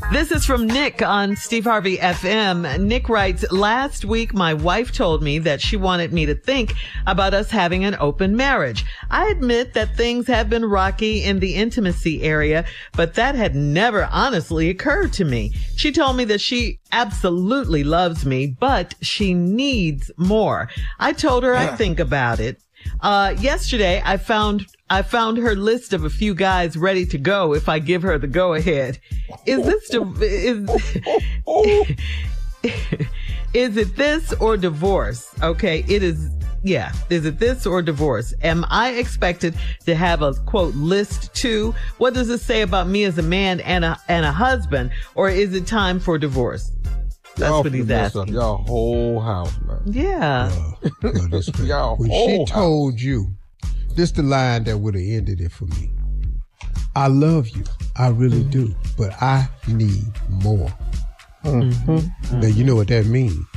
This is from Nick on Steve Harvey FM. Nick writes, last week my wife told me that she wanted me to think about us having an open marriage. I admit that things have been rocky in the intimacy area, but that had never honestly occurred to me. She told me that she absolutely loves me, but she needs more. I told her I'd think about it. Yesterday I found her list of a few guys ready to go if I give her the go ahead. Is it this or divorce? Okay, it is. Yeah. Is it this or divorce? Am I expected to have a quote list too? What does it say about me as a man and a husband? Or is it time for divorce? That's what he's asking. Y'all whole house, man. Yeah. When she told you, this the line that would have ended it for me. I love you. I really do. But I need more. Mm-hmm. Now, you know what that means.